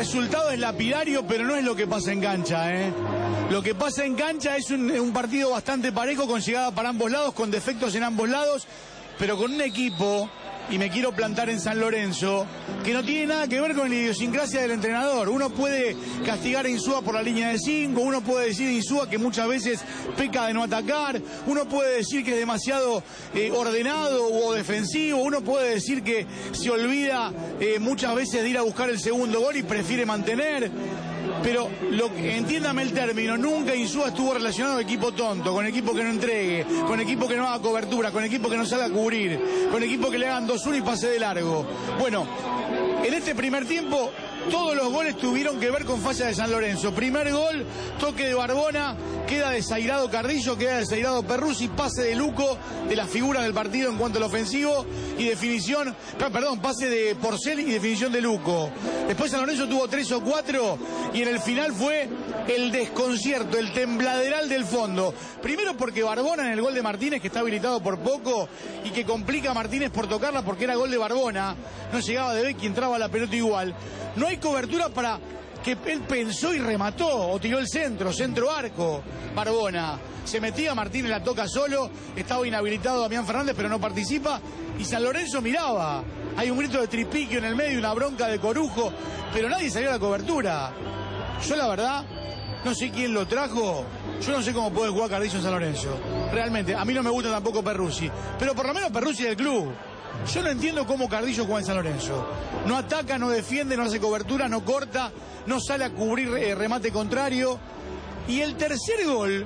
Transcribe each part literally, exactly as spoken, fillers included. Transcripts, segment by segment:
resultado es lapidario, pero no es lo que pasa en cancha, ¿eh? Lo que pasa en cancha es un, un partido bastante parejo, con llegada para ambos lados, con defectos en ambos lados, pero con un equipo, y me quiero plantar en San Lorenzo, que no tiene nada que ver con la idiosincrasia del entrenador. Uno puede castigar a Insúa por la línea de cinco, uno puede decir a Insúa que muchas veces peca de no atacar, uno puede decir que es demasiado eh, ordenado o defensivo, uno puede decir que se olvida eh, muchas veces de ir a buscar el segundo gol y prefiere mantener. Pero lo que, entiéndame el término, nunca Insúa estuvo relacionado con equipo tonto, con equipo que no entregue, con equipo que no haga cobertura, con equipo que no salga a cubrir, con equipo que le hagan dos uno y pase de largo. Bueno, en este primer tiempo todos los goles tuvieron que ver con falla de San Lorenzo. Primer gol, toque de Barbona, queda desairado Carrillo, queda desairado Perruzzi, pase de Luco, de las figuras del partido en cuanto al ofensivo, y definición, perdón, pase de Porcel y definición de Luco. Después San Lorenzo tuvo tres o cuatro, y en el final fue el desconcierto, el tembladeral del fondo. Primero porque Barbona en el gol de Martínez, que está habilitado por poco, y que complica a Martínez por tocarla porque era gol de Barbona, no llegaba de Becchi, entraba la pelota igual. No hay cobertura para que él pensó y remató, o tiró el centro, centro arco, Barbona. Se metía, Martínez la toca solo, estaba inhabilitado Damián Fernández, pero no participa, y San Lorenzo miraba. Hay un grito de Tripiquio en el medio, una bronca de Corujo, pero nadie salió a la cobertura. Yo la verdad, no sé quién lo trajo, yo no sé cómo puede jugar Carrillo en San Lorenzo. Realmente, a mí no me gusta tampoco Perruzzi, pero por lo menos Perruzzi del club. Yo no entiendo cómo Carrillo juega en San Lorenzo. No ataca, no defiende, no hace cobertura, no corta, no sale a cubrir eh, remate contrario. Y el tercer gol,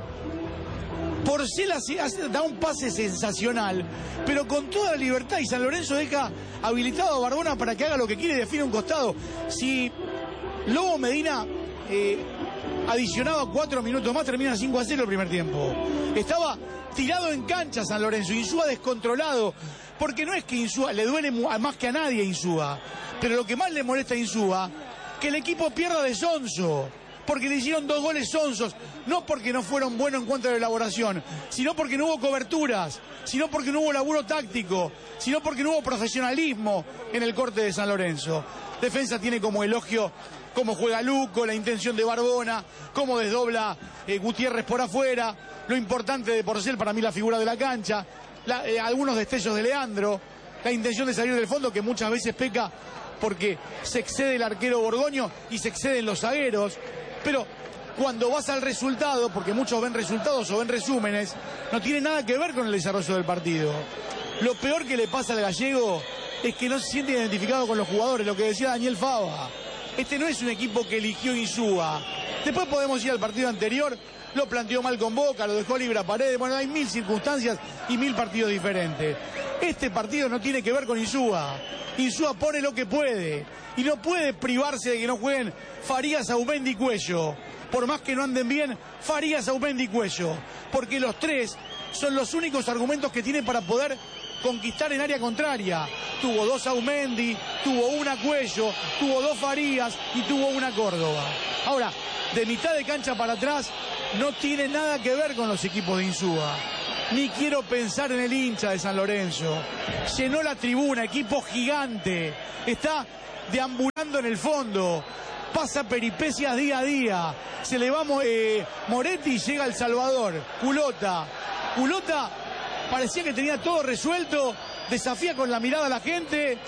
Porcel hace, hace, da un pase sensacional, pero con toda la libertad, y San Lorenzo deja habilitado a Barbona para que haga lo que quiere y define un costado. Si Lobo Medina eh, adicionaba cuatro minutos más, termina cinco a cero el primer tiempo. Estaba tirado en cancha San Lorenzo, Insúa descontrolado. Porque no es que Insúa, le duele más que a nadie a Insúa, pero lo que más le molesta a Insúa, que el equipo pierda de sonso, porque le hicieron dos goles sonsos, no porque no fueron buenos en cuanto a la elaboración, sino porque no hubo coberturas, sino porque no hubo laburo táctico, sino porque no hubo profesionalismo en el corte de San Lorenzo. Defensa tiene como elogio cómo juega Luco, la intención de Barbona, cómo desdobla eh, Gutiérrez por afuera, lo importante de Porcel, para mí la figura de la cancha. La, eh, algunos destellos de Leandro, la intención de salir del fondo, que muchas veces peca porque se excede el arquero Borgoño y se exceden los zagueros, pero cuando vas al resultado, porque muchos ven resultados o ven resúmenes, no tiene nada que ver con el desarrollo del partido. Lo peor que le pasa al gallego es que no se siente identificado con los jugadores, lo que decía Daniel Fava. Este no es un equipo que eligió Insúa. Después podemos ir al partido anterior. Lo planteó mal con Boca, lo dejó libre a Paredes. Bueno, hay mil circunstancias y mil partidos diferentes. Este partido no tiene que ver con Insúa. Insúa pone lo que puede. Y no puede privarse de que no jueguen Farías, Aumendi y Cuello. Por más que no anden bien, Farías, Aumendi y Cuello. Porque los tres son los únicos argumentos que tiene para poder conquistar en área contraria. Tuvo dos Aumendi, tuvo una Cuello, tuvo dos Farías y tuvo una Córdoba. Ahora, de mitad de cancha para atrás, no tiene nada que ver con los equipos de Insúa. Ni quiero pensar en el hincha de San Lorenzo. Llenó la tribuna, equipo gigante. Está deambulando en el fondo. Pasa peripecias día a día. Se le va eh, Moretti y llega El Salvador. Culota. Culota parecía que tenía todo resuelto. Desafía con la mirada a la gente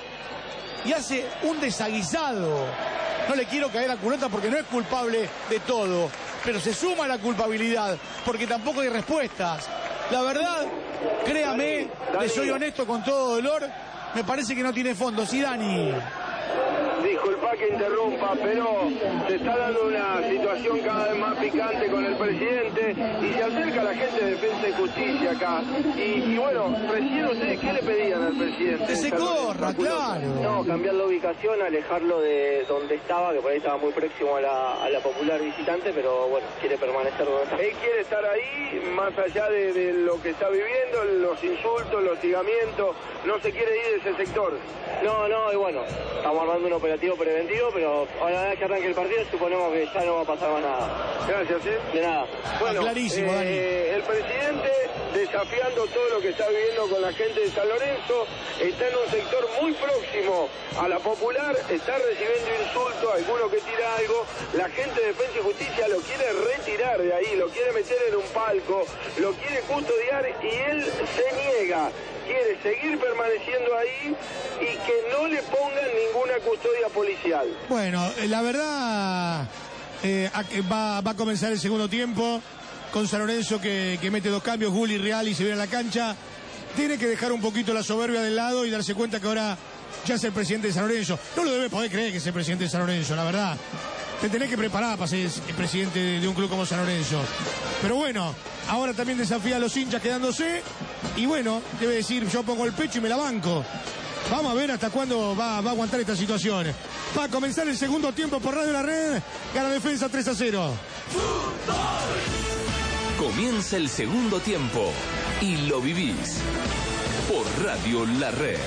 y hace un desaguisado. No le quiero caer a Culota porque no es culpable de todo, pero se suma la culpabilidad porque tampoco hay respuestas. La verdad, créame, le soy honesto con todo dolor, me parece que no tiene fondo. Sí, Dani. Disculpa que interrumpa, pero se está dando una situación cada vez más picante con el presidente y se acerca la gente de Defensa y Justicia acá. Y, y bueno, recién ustedes, ¿qué le pedían al presidente? Que se corra, claro. No, cambiar la ubicación, alejarlo de donde estaba, que por ahí estaba muy próximo a la, a la popular visitante, pero bueno, quiere permanecer donde está. Él quiere estar ahí, más allá de, de lo que está viviendo, los insultos, los hostigamientos, no se quiere ir de ese sector. No, no, y bueno, estamos armando una operación operativo preventivo, pero ahora que arranque el partido suponemos que ya no va a pasar más nada. Gracias, ¿eh? De nada. Bueno, clarísimo, eh, el presidente, desafiando todo lo que está viviendo con la gente de San Lorenzo, está en un sector muy próximo a la Popular, está recibiendo insultos, alguno que tira algo, la gente de Defensa y Justicia lo quiere retirar de ahí, lo quiere meter en un palco, lo quiere custodiar y él se niega, quiere seguir permaneciendo ahí y que no le pongan ninguna custodia policial. Bueno, la verdad, eh, va, va a comenzar el segundo tiempo con San Lorenzo que, que mete dos cambios, Gulli, Real y se viene a la cancha. Tiene que dejar un poquito la soberbia del lado y darse cuenta que ahora ya es el presidente de San Lorenzo. No lo debe poder creer que es el presidente de San Lorenzo, la verdad. Te tenés que preparar para ser el presidente de un club como San Lorenzo. Pero bueno, ahora también desafía a los hinchas quedándose. Y bueno, debe decir, yo pongo el pecho y me la banco. Vamos a ver hasta cuándo va, va a aguantar esta situación. Va a comenzar el segundo tiempo por Radio La Red. Gana Defensa tres a cero. Comienza el segundo tiempo y lo vivís por Radio La Red.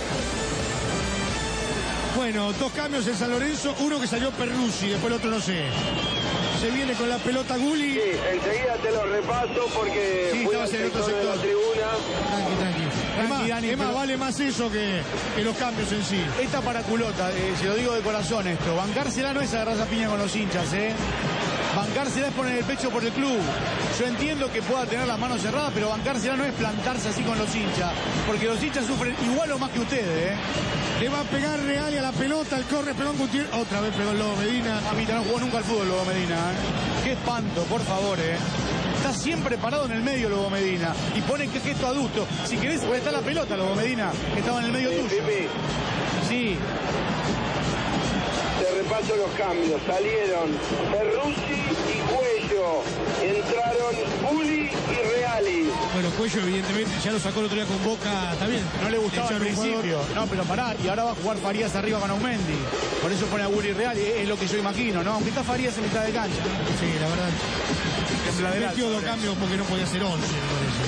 Bueno, dos cambios en San Lorenzo, uno que salió Perruzzi, después el otro no sé. Se viene con la pelota Gulli. Sí, enseguida te lo repaso porque sí, fui al en otro sector de sector la tribuna. Tranqui, tranqui. Tranqui, Es más, Dani, es más, pero- vale más eso que, que los cambios en sí. Esta para culota, eh, se lo digo de corazón esto. Bancársela no es agarrarse a piña con los hinchas, ¿eh? Bancársela es poner el pecho por el club. Yo entiendo que pueda tener las manos cerradas, pero bancársela no es plantarse así con los hinchas. Porque los hinchas sufren igual o más que ustedes, ¿eh? Le va a pegar Real y a la pelota, el corre, pegó en Gutiérrez. Otra vez pegó el Lobo Medina. Mamita, no jugó nunca al fútbol, Lobo Medina, ¿eh? Qué espanto, por favor, ¿eh? Está siempre parado en el medio, Lobo Medina. Y pone que gesto adusto. Si querés, puede estar la pelota, Lobo Medina, que estaba en el medio Sí, tuyo. Pipi, Sí. te repaso los cambios. Salieron Perruzzi y Cuello. Entraron Gulli y Reali. Bueno, Cuello evidentemente ya lo sacó el otro día con Boca, está bien. No le gustaba al Echaron un jugador. principio. No, pero pará. Y ahora va a jugar Farías arriba con Aumendi. Por eso pone a Gulli Real. Y es lo que yo imagino, ¿no? Aunque está Farías en mitad de cancha. Sí, la verdad. Tembladera, Metió dos sobre. cambios porque no podía ser once, me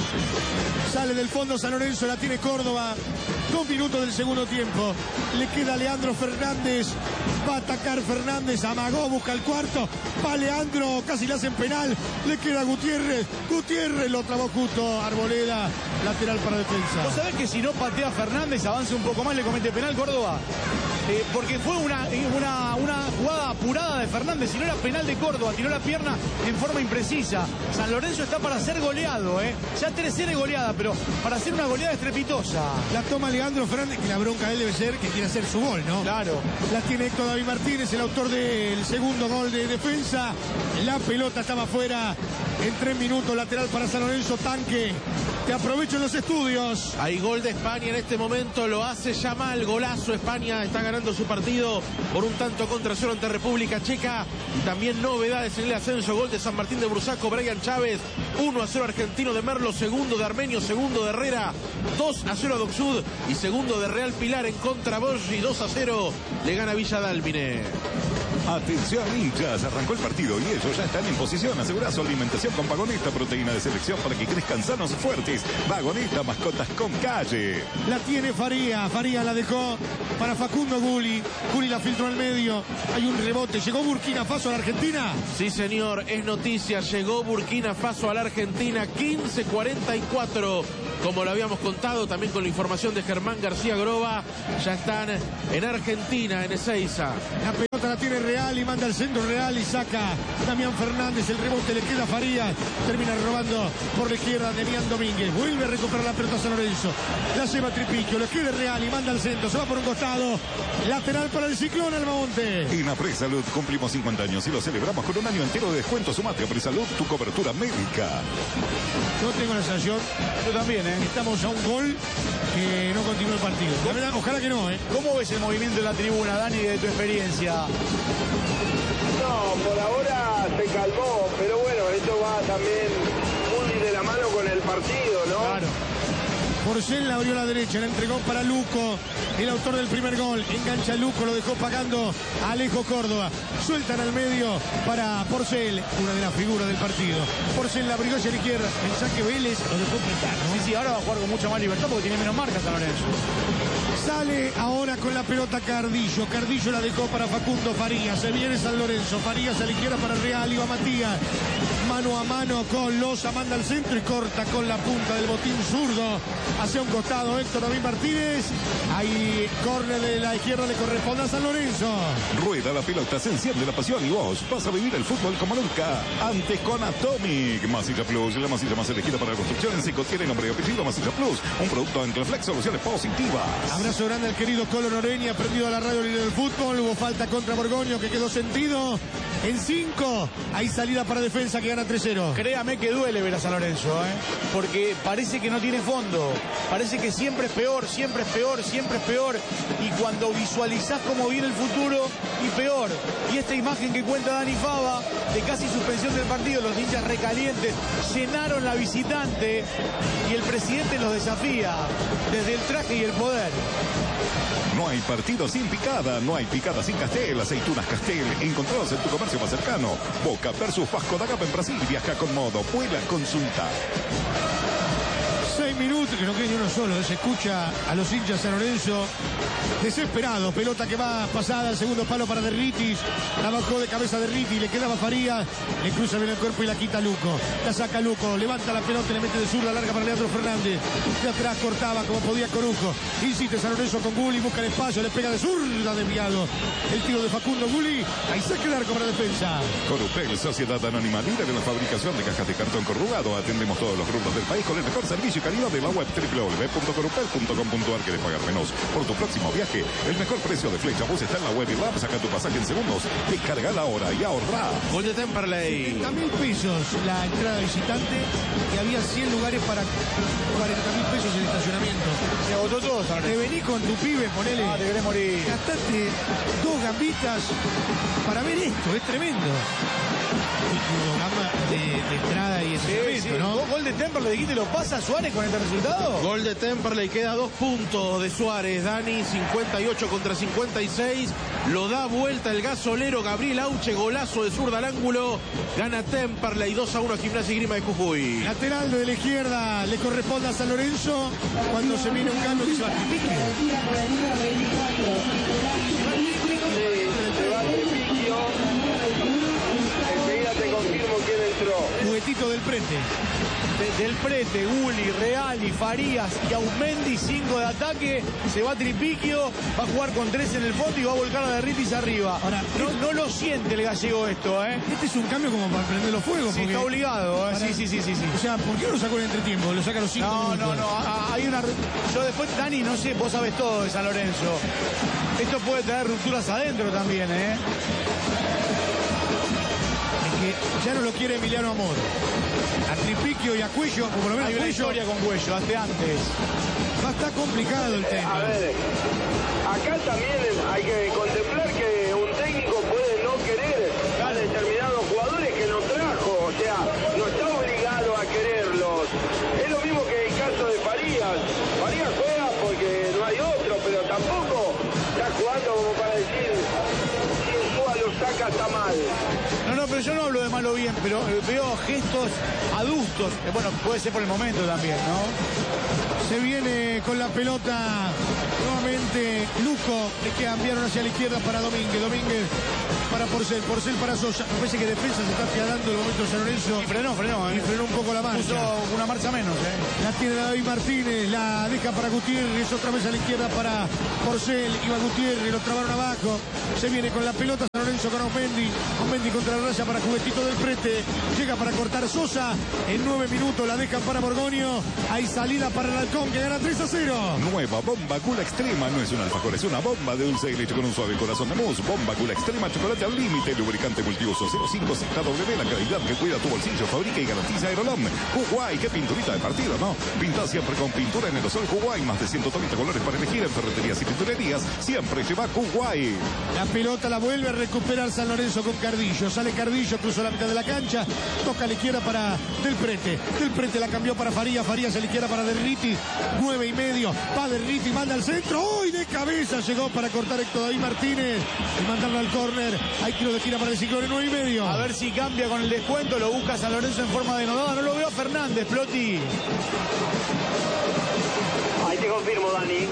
parece. Sale del fondo San Lorenzo, la tiene Córdoba. Dos minutos del segundo tiempo. Le queda Leandro Fernández. Va a atacar Fernández. Amagó, busca el cuarto. Va Leandro, casi le hacen penal. Le queda Gutiérrez. Gutiérrez lo trabó justo. Arboleda, lateral para defensa. ¿Vos sabés que si no patea Fernández, avanza un poco más, le comete penal Córdoba? Eh, porque fue una, una, una jugada apurada de Fernández, si no era penal de Córdoba, tiró la pierna en forma imprecisa. San Lorenzo está para ser goleado, ¿eh? Ya tres cero goleada, pero para hacer una goleada estrepitosa. La toma Leandro Fernández, que la bronca de él debe ser que quiere hacer su gol, ¿no? Claro. La tiene Héctor David Martínez, el autor del segundo gol de defensa. La pelota estaba fuera en tres minutos, lateral para San Lorenzo, Tanque. Te aprovecho en los estudios. Hay gol de España en este momento, lo hace Yamal, golazo. España está ganando su partido por un tanto contra cero ante República Checa. Y también novedades en el ascenso, gol de San Martín de Bursaco, Brian Chávez, uno a cero argentino de Merlo, segundo de Armenio, segundo de Herrera, dos a cero a Docsud y segundo de Real Pilar en contra Borgi, dos a cero le gana Villa Dálmine. Atención hinchas, arrancó el partido y ellos ya están en posición. Asegura su alimentación con Vagoneta, proteína de selección para que crezcan sanos y fuertes. Vagoneta, mascotas con calle. La tiene Faría, Faría la dejó para Facundo Gulli. Gulli la filtró al medio. Hay un rebote, llegó Burkina Faso a la Argentina. Sí, señor, es noticia. Llegó Burkina Faso a la Argentina, quince cuarenta y cuatro. Como lo habíamos contado, también con la información de Germán García Groba, ya están en Argentina, en Ezeiza. La pelota la tiene Real y manda al centro Real y saca Damián Fernández. El rebote le queda a Farías. Termina robando por la izquierda Demián Domínguez. Vuelve a recuperar la pelota San Lorenzo. La lleva Tripiquio, le queda Real y manda al centro. Se va por un costado. Lateral para el Ciclón Almonte. En Apresalud cumplimos cincuenta años y lo celebramos con un año entero de descuento. Sumate a Apresalud, tu cobertura médica. Yo tengo la sensación, Yo también, ¿eh? estamos a un gol que no continúa el partido. La verdad, ojalá que no, ¿eh? ¿Cómo ves el movimiento de la tribuna, Dani, de tu experiencia? No, por ahora se calmó, pero bueno, esto va también muy de la mano con el partido, ¿no? Claro. Porcel la abrió a la derecha, la entregó para Luco, el autor del primer gol. Engancha Luco, lo dejó pagando a Alejo Córdoba. Sueltan al medio para Porcel, una de las figuras del partido. Porcel la abrió hacia la izquierda. Pensá que Vélez lo dejó pintar, ¿no? Sí, sí, ahora va a jugar con mucha más libertad porque tiene menos marca San Lorenzo. Sale ahora con la pelota Cardillo. Cardillo la dejó para Facundo Farías. Se viene San Lorenzo. Farías a la izquierda para Real. Iba Matías. Mano a mano con Loza. Manda al centro y corta con la punta del botín zurdo. Hacia un costado Héctor David Martínez. Ahí córner de la izquierda le corresponde a San Lorenzo. Rueda la pelota, se enciende la pasión y vos vas a vivir el fútbol como nunca. Antes con Atomic. Masilla Plus, la masilla más elegida para la construcción en seco. Tiene nombre y apellido Masilla Plus. Un producto de Anclaflex, soluciones positivas. Abrazo grande al querido Colo Noreña, aprendido a la radio líder del fútbol. Hubo falta contra Borgoño que quedó sentido. En cinco, hay salida para defensa que gana tres cero. Créame que duele ver a San Lorenzo, ¿eh? Porque parece que no tiene fondo. Parece que siempre es peor, siempre es peor, siempre es peor. Y cuando visualizás cómo viene el futuro, y peor. Y esta imagen que cuenta Dani Fava, de casi suspensión del partido, los hinchas recalientes, llenaron la visitante y el presidente los desafía desde el traje y el poder. No hay partido sin picada, no hay picada sin Castel, aceitunas Castel, encontrados en tu comercio más cercano. Boca versus Vasco da Gama en Brasil, viaja con modo, vuela, consulta. Seis minutos, que no quede ni uno solo, se escucha a los hinchas San Lorenzo desesperados. Pelota que va pasada al segundo palo para Derritis, la bajó de cabeza Derritis, le quedaba Farías, le cruza bien el cuerpo y la quita Luco. La saca Luco, levanta la pelota y le mete de zurda larga para Leandro Fernández. De atrás cortaba como podía Corujo. Insiste San Lorenzo con Gulli, busca el espacio, le pega de zurda desviado. El tiro de Facundo Gulli, ahí saca el arco para defensa. Corupel, Sociedad Anónima líder en la fabricación de cajas de cartón corrugado. Atendemos todos los rubros del país con el mejor servicio y calidad de la web doble u doble u doble u punto corupel punto com punto a r. ¿Querés pagar menos por tu próximo viaje? El mejor precio de Flecha Bus está en la web y la app. Saca tu pasaje en segundos. Descarga la hora y ahorra. Gol de Temperley. setenta mil pesos la entrada visitante y había cien lugares para cuarenta mil pesos en estacionamiento. Se agotó todo, San Te Lorenzo. venís con tu pibe, ponele. Ah, te querés morir. Gastaste dos gambitas para ver esto, es tremendo. Y gama de, de entrada y estacionamiento, Sí, sí. ¿no? ¿Vos gol de Temperley dijiste lo pasa Suárez con este resultado? Gol de Temperley, queda dos puntos de Suárez. Dani, cincuenta y ocho contra cincuenta y seis. Lo da vuelta el gasolero Gabriel Auche, golazo de zurda al ángulo. Gana Temperley dos a uno a Gimnasia y Grima de Jujuy. Lateral de la izquierda le corresponde a San Lorenzo cuando se viene un cambio que se va a Tripique. Se va Tripiquio. Enseguida te confirmo quién entró. Juguetito del Prete. De- del Prete, Gulli, Reali, Farías y Aumendi, cinco de ataque. Se va Tripiquio, va a jugar con tres en el fondo y va a volcar a Derritis arriba. Ahora, no, no lo siente el gallego esto, ¿eh? Este es un cambio como para prender los fuegos. Sí, porque- está obligado, ¿eh? para- Sí, sí, sí, sí, sí. O sea, ¿por qué no lo sacó en el entretiempo? Lo saca a los cinco No, minutos. no, no, a- hay una... Yo después, Dani, no sé, vos sabés todo de San Lorenzo. Esto puede traer rupturas adentro también, ¿eh? Es que ya no lo quiere Emiliano Amor. A Tripiquio y a Cuello, o por lo menos Hay una Cuello, historia con Cuello, hasta antes. va a estar complicado el A tema. ver, acá también hay que contemplar que un técnico puede no querer a determinados jugadores que no trajo, o sea, no está obligado a quererlos. Es lo mismo que el caso de Farías. Farías juega porque no hay otro, pero tampoco está jugando como para decir si Insúa lo saca está mal. No, no, pero yo no hablo de malo o bien, pero eh, veo gestos adultos. Eh, bueno, puede ser por el momento también, ¿no? Se viene con la pelota nuevamente Luco, le que cambiaron hacia la izquierda para Domínguez, Domínguez para Porcel, Porcel para Sosa. Me parece que defensa se está apiadando el momento de San Lorenzo Y frenó, frenó, ¿eh? y frenó un poco la marcha. Puso una marcha menos, ¿eh? La tiene David Martínez, la deja para Gutiérrez, otra vez a la izquierda para Porcel, iba Gutiérrez, lo trabaron abajo, se viene con la pelota San Lorenzo con Aumendi, Aumendi contra la raya para Juguetito del Prete, llega para cortar Sosa, en nueve minutos la dejan para Borgoño, hay salida para el Halcón que gana tres a cero. Nueva bomba Gula Extreme. Extrema no es un alfajor, es una bomba de dulce de leche con un suave corazón de mousse. Bomba Cool Extrema, chocolate al límite, lubricante multiuso cero cinco Z W, la calidad que cuida tu bolsillo, fabrica y garantiza Aerolón. Uruguay, qué pinturita de partido, ¿no? Pinta siempre con pintura en aerosol Uruguay, más de ciento treinta colores para elegir en ferreterías y pinturerías. Siempre lleva Uruguay. La pelota la vuelve a recuperar San Lorenzo con Cardillo. Sale Cardillo, cruzó la mitad de la cancha, toca a la izquierda para Del Prete. Del Prete la cambió para Farías, Farías a la izquierda para Derriti. Nueve y medio, va Derriti, manda al centro. ¡Uy! De cabeza llegó para cortar Héctor David Martínez y mandarlo al córner. Hay tiro de esquina para el Ciclón en nueve y medio. A ver si cambia con el descuento, lo busca San Lorenzo en forma denodada. No lo veo a Fernández, Ploti. Ahí te confirmo, Dani.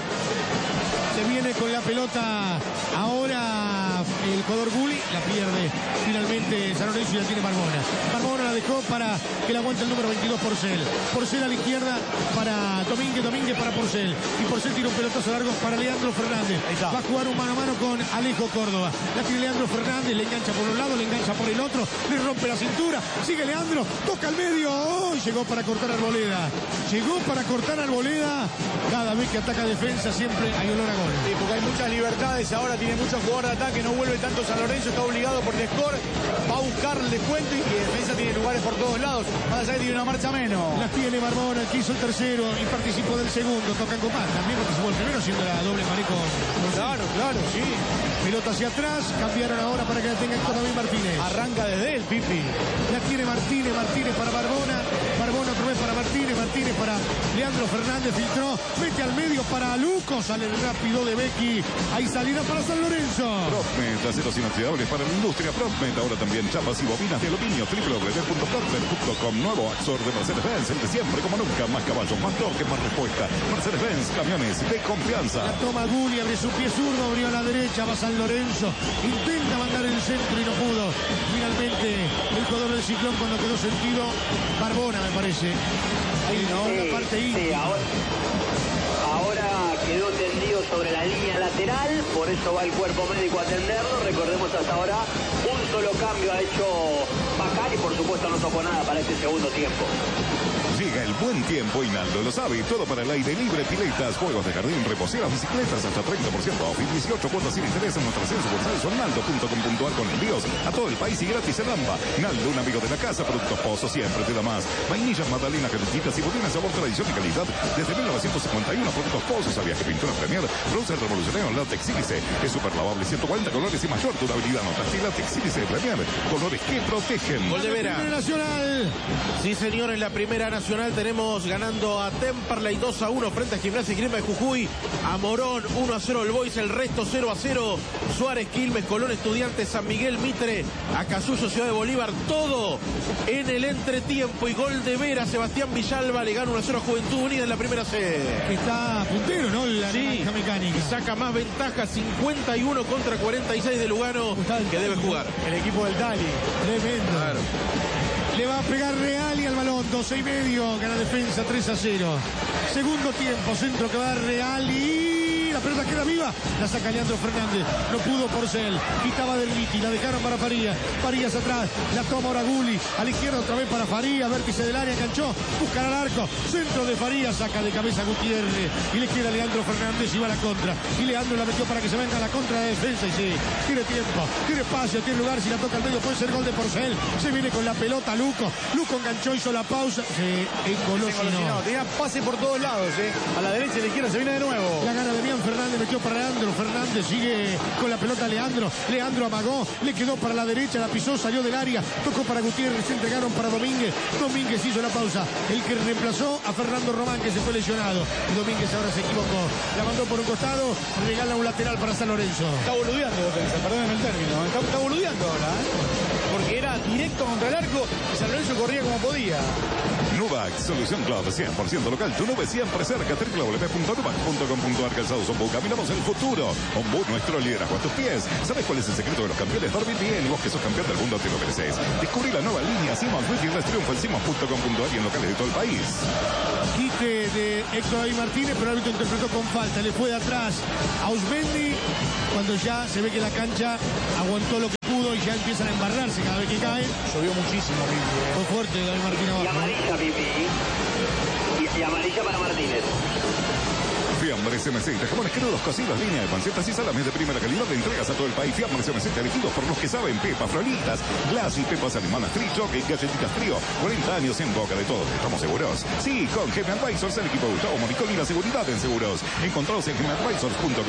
Se viene con la pelota ahora el jugador Gulli, la pierde finalmente San Lorenzo y la tiene Barbona. Barbona la dejó para que la aguante el número veintidós, Porcel. Porcel a la izquierda para Domínguez, Domínguez para Porcel. Y Porcel tira un pelotazo largo para Leandro Fernández. Va a jugar un mano a mano con Alejo Córdoba. La tiene Leandro Fernández, le engancha por un lado, le engancha por el otro, le rompe la cintura. Sigue Leandro, toca al medio. ¡Oh! Llegó para cortar a Arboleda. Llegó para cortar a Arboleda. Cada vez que ataca defensa siempre hay olor a gol. Sí, porque hay muchas libertades, ahora tiene muchos jugadores de ataque, no vuelve tanto San Lorenzo, está obligado por el score, va a buscar el descuento y que defensa tiene lugares por todos lados, más allá que tiene una marcha menos. Las tiene Barbona, que hizo el tercero y participó del segundo, tocan con más, también participó el primero siendo la doble manejo. Claro, claro, sí. Pelota hacia atrás, cambiaron ahora para que la tenga Héctor David Martínez. Arranca desde él, Pipi. La tiene Martínez, Martínez para Barbona, Barbona otra vez para Martínez, Martínez para Leandro Fernández, filtró, mete al medio para Luco, sale rápido de Becky, hay salida para San Lorenzo. Propmet, aceros inoxidables para la industria. Propmet, ahora también chapas y bobinas de aluminio. w w w punto propmet punto com. Nuevo Axor de Mercedes-Benz, el de siempre como nunca, más caballos, más torque, más respuesta. Mercedes-Benz, camiones de confianza. La toma Gulli, abre su pie zurdo, abrió a la derecha, va San Lorenzo, intenta mandar el centro y no pudo. Finalmente el jugador del Ciclón cuando quedó sentido, Barbona me parece. Ahí no, Sí, una parte ahí. sí, ahora, ahora quedó tendido sobre la línea lateral, por eso va el cuerpo médico a atenderlo. Recordemos hasta ahora un solo cambio ha hecho Bacari, por supuesto no tocó nada para este segundo tiempo. Llega el buen tiempo y Naldo lo sabe. Todo para el aire libre, piletas, juegos de jardín, reposeras, bicicletas, hasta treinta por ciento off y dieciocho cuotas sin interés en nuestras sucursales o naldo punto com punto ar con envíos a todo el país y gratis en Amba. Naldo, un amigo de la casa, productos Pozo, siempre te da más. Vainillas, magdalenas, galletitas y botinas, sabor, tradición y calidad. Desde mil novecientos cincuenta y uno, productos Pozo, sabías que Pintura Premier produce el revolucionario látex sílice. Es super lavable, ciento cuarenta colores y mayor durabilidad. Notas y látex sílice de Premier, colores que protegen. Gol de Vera. Primera Nacional. Sí, señor, en la Primera Nacional tenemos ganando a Temperley dos a uno frente a Gimnasia y Grima de Jujuy. A Morón uno a cero el Boys, el resto cero a cero. Suárez, Quilmes, Colón, Estudiantes, San Miguel, Mitre, Acasuso, Ciudad de Bolívar. Todo en el entretiempo y gol de Vera. Sebastián Villalba le gana uno a cero a Juventud Unida en la primera C. Está puntero, ¿no? La Sí, naranja mecánica. saca más ventaja, cincuenta y uno contra cuarenta y seis de Lugano, que debe jugar. El equipo del Dali. Tremendo. Claro. Le va a pegar Reali al balón, doce y medio, gana defensa tres a cero. Segundo tiempo, centro que va Reali. La pelota queda viva, la saca Leandro Fernández, no pudo Porcel, quitaba del Liti, la dejaron para Farías, Farías atrás, la toma ahora Gulli, a la izquierda otra vez para Farías, vértice del área, enganchó, busca al arco, centro de Farías, saca de cabeza Gutiérrez, y le queda Leandro Fernández y va a la contra, y Leandro la metió para que se venga a la contra de defensa, y sí, tiene tiempo, tiene espacio, tiene lugar, si la toca al medio puede ser gol de Porcel, se viene con la pelota Luco, Luco enganchó, hizo la pausa, se engoló, Se engolosinó. Tenía pase por todos lados, ¿eh? A la derecha y a la izquierda, se viene de nuevo. la gana de Bian Fernández, metió para Leandro, Fernández sigue con la pelota Leandro, Leandro amagó, le quedó para la derecha, la pisó, salió del área, tocó para Gutiérrez, se entregaron para Domínguez, Domínguez hizo la pausa, el que reemplazó a Fernando Román que se fue lesionado, y Domínguez ahora se equivocó, la mandó por un costado, regala un lateral para San Lorenzo. Está boludeando defensa, perdón el término. Está, está boludeando ahora, ¿eh? Porque era directo contra el arco y San Lorenzo corría como podía. Nubax, solución club cien por ciento local, tu nube siempre cerca, w w w punto nubax punto com punto ar. Calzados Ombú, caminamos el futuro. Ombú, nuestro liderazgo a tus pies. ¿Sabes cuál es el secreto de los campeones? Dormir bien, y vos que sos campeón del mundo te lo mereces. Descubrí la nueva línea Simons Beauty Rest Triunfo en simons punto com punto ar y en locales de todo el país. Quite de Héctor David Martínez, pero el árbitro interpretó con falta, le fue de atrás a Ausmendi, cuando ya se ve que la cancha aguantó lo que pudo y ya empiezan a embarrarse cada vez que cae. Llovió muchísimo, Pipi. Fue fuerte David Martínez Y abajo. amarilla, Pipi. Y, y amarilla para Martínez. Fiat Fiambres M Z, jamones crudos, cocidos, línea de pancitas y salames de primera calidad de entregas a todo el país. Fiambres M Z, elegidos por los que saben. Pepa, Frolitas, Glass y pepas alemanas, Free Chocolate, galletitas frío. cuarenta años en boca de todos. ¿Estamos seguros? Sí, con Geme Advisors, el equipo de Gustavo Moricón y la seguridad en seguros. Encontrados en geme advisors punto com.